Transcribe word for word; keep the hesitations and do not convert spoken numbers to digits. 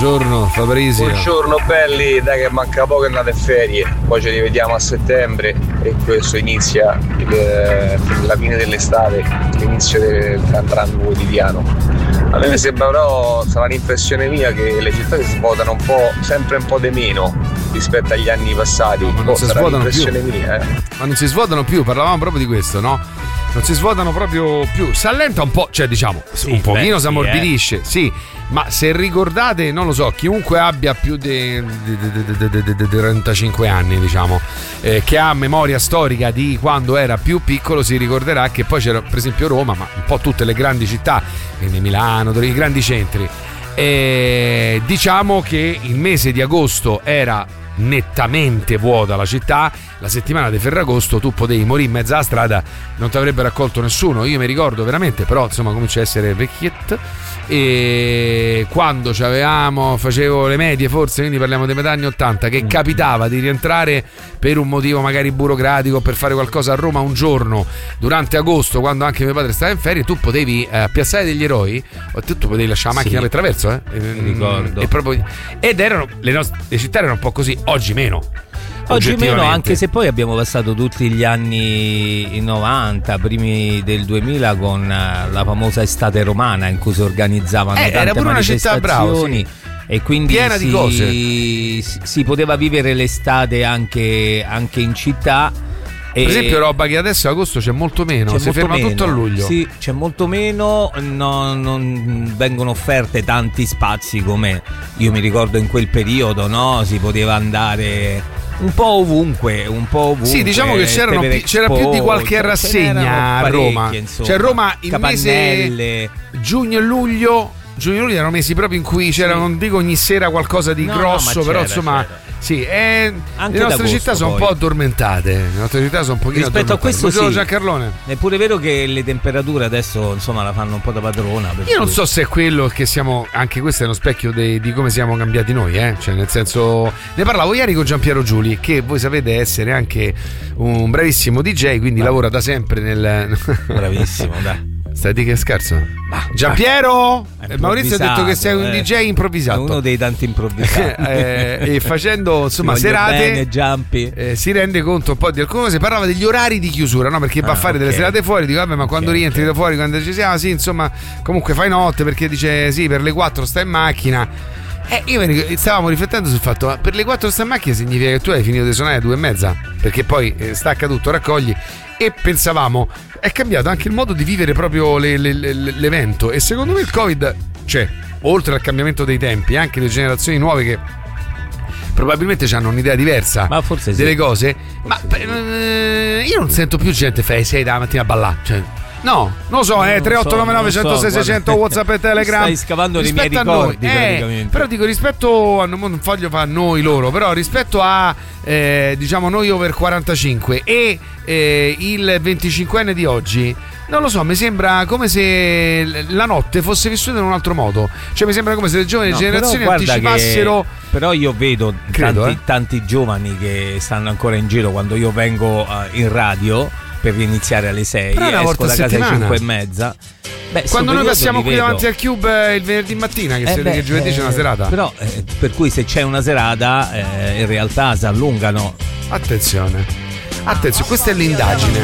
Buongiorno Fabrizio. Buongiorno belli, dai che manca poco e andate in ferie, poi ci rivediamo a settembre e questo inizia il, la fine dell'estate, l'inizio del Gran Tram quotidiano. A me mi sembra però, sarà l'impressione mia, che le città si svuotano un po', sempre un po' di meno rispetto agli anni passati. No, ma non oh, si sarà svuotano l'impressione più. mia, eh. Ma non si svuotano più, parlavamo proprio di questo, no? Non si svuotano proprio più. Si allenta un po', cioè diciamo, sì, un pochino si ammorbidisce, eh. sì. Ma se ricordate, non lo so, chiunque abbia più di trentacinque anni, diciamo, eh, che ha memoria storica di quando era più piccolo, si ricorderà che poi c'era, per esempio, Roma, ma un po' tutte le grandi città, quindi Milano, i grandi centri. E diciamo che il mese di agosto era nettamente vuota la città, la settimana di Ferragosto tu potevi morire in mezzo alla strada, non ti avrebbe raccolto nessuno. Io mi ricordo veramente, però insomma comincia a essere vecchietto, e quando c'avevamo, facevo le medie forse, quindi parliamo dei metà anni ottanta, che capitava di rientrare per un motivo magari burocratico, per fare qualcosa a Roma un giorno durante agosto, quando anche mio padre stava in ferie, tu potevi eh, Piazzale degli Eroi, o tu, tu potevi lasciare la macchina sì, per traverso, eh? Mi ricordo. E proprio, ed erano le nostre le città erano un po' così, oggi meno. Oggi meno, anche se poi abbiamo passato tutti gli anni novanta, primi del duemila, con la famosa estate romana in cui si organizzavano eh, tante era pure una città brava, sì, e quindi piena si, di cose. si poteva vivere l'estate anche, anche in città. Per esempio roba che adesso a agosto c'è molto meno, c'è si molto ferma meno, tutto a luglio. Sì, c'è molto meno, no, non vengono offerte tanti spazi come io mi ricordo in quel periodo, no? Si poteva andare un po' ovunque, un po' ovunque. Sì, diciamo che c'erano pi- c'era più di qualche rassegna a Roma. Cioè Roma il Capannelle, mese giugno e luglio, giugno e luglio erano mesi proprio in cui c'era, sì, non dico ogni sera qualcosa di no, grosso, no, però c'era, insomma c'era. Sì, eh, le nostre città sono poi un po' addormentate. Le nostre città sono un pochino rispetto a questo, sì. Giancarlone. È pure vero che le temperature adesso insomma la fanno un po' da padrona. Io cui... non so se è quello che siamo. Anche questo è uno specchio de, di come siamo cambiati noi, eh? Cioè, nel senso. Ne parlavo ieri con Giampiero Giuli, che voi sapete essere anche un bravissimo D J, quindi ah. lavora da sempre nel. Bravissimo, dai. Stai di che scherzo? Ma Giampiero? Maurizio ha detto che sei un eh. D J improvvisato. È uno dei tanti improvvisati. eh, e facendo insomma serate bene, eh, si rende conto un po' di alcune cose. Parlava degli orari di chiusura, no? Perché ah, va a fare okay. delle serate fuori. Dico vabbè, ma quando okay, rientri okay. da fuori, quando ci siamo, sì, insomma, comunque fai notte, perché dice sì, per le quattro stai in macchina. Eh, io stavamo riflettendo sul fatto, ma per le quattro stai in macchina significa che tu hai finito di suonare alle due e mezza, perché poi eh, stacca tutto, raccogli. E pensavamo, è cambiato anche il modo di vivere proprio le, le, le, l'evento, e secondo me il Covid, cioè, oltre al cambiamento dei tempi, anche le generazioni nuove che probabilmente hanno un'idea diversa ma forse delle sì. cose, forse ma sì. eh, io non sento più gente fai sei da mattina a ballare, cioè no, non lo so, eh, tre otto nove nove uno zero sei sei zero zero WhatsApp e Telegram. Stai scavando nei miei ricordi, eh, però dico rispetto a, non voglio fare noi loro, però rispetto a eh, diciamo noi over quarantacinque e eh, il venticinquenne di oggi, non lo so, mi sembra come se la notte fosse vissuta in un altro modo. Cioè mi sembra come se le giovani no, generazioni però anticipassero che, però io vedo Credo, tanti, eh. tanti giovani che stanno ancora in giro quando io vengo uh, in radio per iniziare alle sei, però una esco volta da casa alle cinque e mezza. Beh, quando noi passiamo qui vedo. davanti al Cube il venerdì mattina, che, eh beh, che giovedì eh, c'è una serata. Però eh, per cui se c'è una serata eh, in realtà si allungano. Attenzione, attenzione, questa è l'indagine.